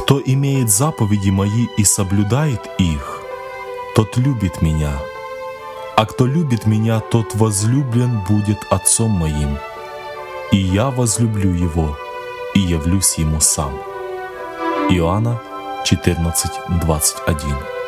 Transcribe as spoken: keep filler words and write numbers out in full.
Кто имеет заповеди Мои и соблюдает их, тот любит Меня. А кто любит Меня, тот возлюблен будет Отцом Моим, и Я возлюблю его и явлюсь ему сам». Иоанна четырнадцать двадцать один.